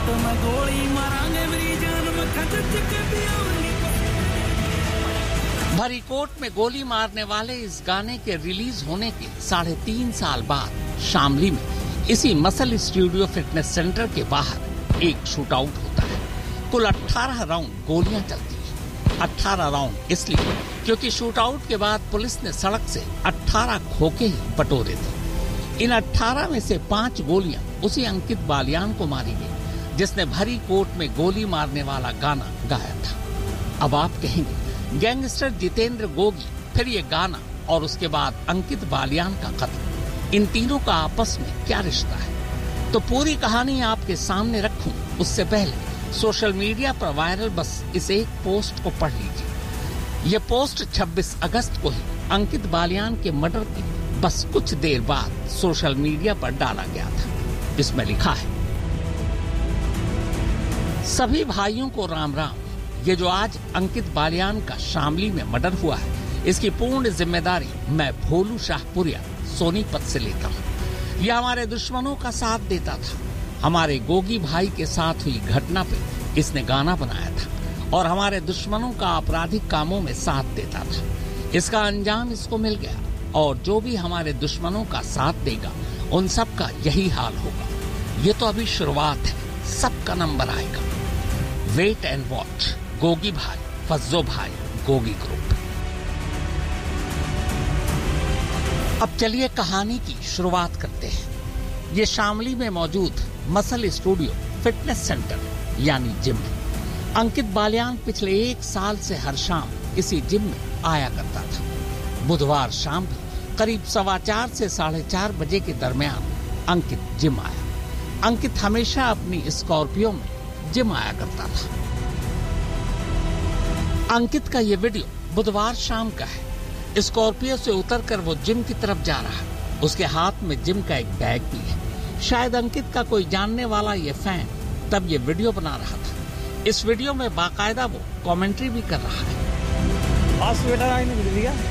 मैं गोली मारांगे मेरी जान में खचच के पियाऊंगी। भरी कोट में गोली मारने वाले इस गाने के रिलीज होने के 3.5 साल बाद शामली में इसी मसल स्टूडियो फिटनेस सेंटर के बाहर एक शूट आउट होता है। कुल 18 राउंड गोलियां चलती हैं। 18 राउंड इसलिए क्योंकि शूट आउट के बाद पुलिस ने सड़क से 18 खोखे ही बटोरे थे। इन 18 में से 5 गोलियां उसी अंकित बालियान को मारी गई जिसने भरी कोट में गोली मारने वाला गाना गाया था। अब आप कहेंगे गैंगस्टर जितेंद्र गोगी, फिर ये गाना और उसके बाद अंकित बालियान का कत्ल, इन तीनों का आपस में क्या रिश्ता है? तो पूरी कहानी आपके सामने रखूं उससे पहले सोशल मीडिया पर वायरल बस इस एक पोस्ट को पढ़ लीजिए। ये पोस्ट 26 अगस्त को ही अंकित बालियान के मर्डर के बस कुछ देर बाद सोशल मीडिया पर डाला गया था। इसमें लिखा है, सभी भाइयों को राम राम। ये जो आज अंकित बालियान का शामली में मर्डर हुआ है, इसकी पूर्ण जिम्मेदारी मैं भोलू शाहपुरिया सोनीपत से लेता हूँ। यह हमारे दुश्मनों का साथ देता था। हमारे गोगी भाई के साथ हुई घटना पे इसने गाना बनाया था और हमारे दुश्मनों का आपराधिक कामों में साथ देता था। इसका अंजाम इसको मिल गया और जो भी हमारे दुश्मनों का साथ देगा उन सब का यही हाल होगा। ये तो अभी शुरुआत है, सबका नंबर आएगा। Wait and watch. गोगी भाई, फज्जो भाई, गोगी ग्रुप। अब चलिए कहानी की शुरुआत करते हैं। ये शामली में मौजूद मसल स्टूडियो फिटनेस सेंटर यानी जिम है। अंकित बालियान पिछले 1 साल से हर शाम इसी जिम में आया करता था। बुधवार शाम भी करीब 4:15 से 4:30 बजे के दरमियान अंकित जिम आया। अंकित हमेशा अपनी स्कॉर्पियो में जिम आया करता था। अंकित का ये वीडियो बुधवार शाम का है। स्कॉर्पियो से उतरकर वो जिम की तरफ जा रहा है। उसके हाथ में जिम का एक बैग भी है। शायद अंकित का कोई जानने वाला ये फैन तब ये वीडियो बना रहा था। इस वीडियो में बाकायदा वो कमेंट्री भी कर रहा है। आज स्वेटर आई नहीं मिल गया।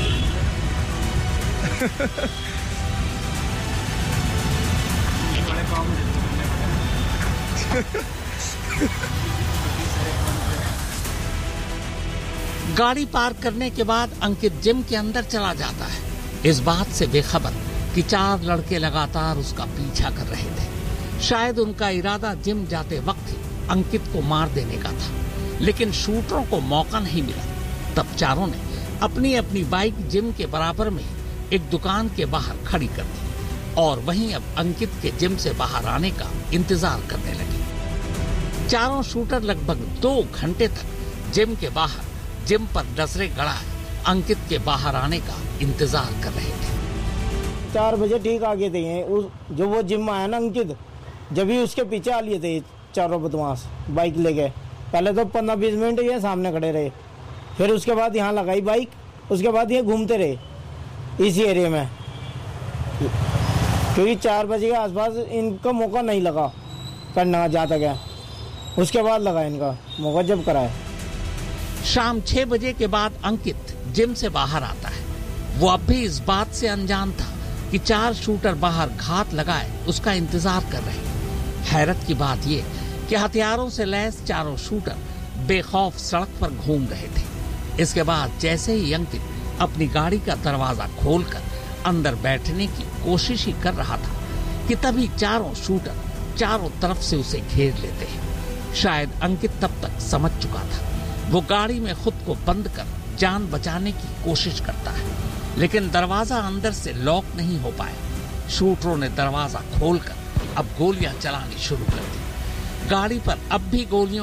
गाड़ी पार्क करने के बाद अंकित जिम के अंदर चला जाता है, इस बात से बेखबर कि 4 लड़के लगातार उसका पीछा कर रहे थे। शायद उनका इरादा जिम जाते वक्त ही अंकित को मार देने का था, लेकिन शूटरों को मौका नहीं मिला। तब चारों ने अपनी अपनी बाइक जिम के बराबर में एक दुकान के बाहर खड़ी कर दी और वहीं अब अंकित के जिम से बाहर आने का इंतजार करने लगे। चारों शूटर लगभग 2 घंटे तक जिम के बाहर जिम पर नजरें गड़ाए अंकित के बाहर आने का इंतजार कर रहे थे। 4 बजे ठीक आ गए थे। जो वो जिम में आया ना अंकित, जब ही उसके पीछे आ लिए थे चारों बदमाश बाइक ले गए। पहले तो 15-20 मिनट ये सामने खड़े रहे, फिर उसके बाद यहाँ लगाई बाइक, उसके बाद ये घूमते रहे इसी एरिया में, क्योंकि 4 बजे के आसपास इनका मौका नहीं लगा करना जाता गया। उसके बाद लगा इनका मौका जब कराए। शाम 6 बजे के बाद अंकित जिम से बाहर आता है। वो अब भी इस बात से अनजान था कि 4 शूटर बाहर घात लगाए उसका इंतजार कर रहे हैं। हैरत की बात ये कि हथियारों से लैस चारों शूटर बेखौफ सड़क पर घूम रहे थे। इसके बाद जैसे ही अंकित अपनी गाड़ी का दरवाजा खोलकर अंदर बैठने की कोशिश ही कर रहा था कि तभी चारों शूटर चारों तरफ से उसे घेर लेते हैं। शायद अंकित तब तक समझ चुका था। वो गाड़ी में खुद को बंद कर जान बचाने की कोशिश करता है, लेकिन दरवाजा अंदर से लॉक नहीं हो पाया। शूटरों ने दरवाजा खोलकर अब गोलियां चलानी शुरू कर दी। गाड़ी पर अब भी गोलियों